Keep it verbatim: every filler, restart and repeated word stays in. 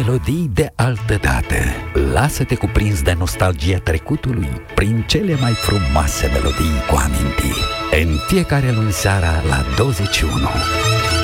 melodii de altădată. Lasă-te cuprins de nostalgia trecutului prin cele mai frumoase melodii cu amintiri. În fiecare luni seara la douăzeci și unu.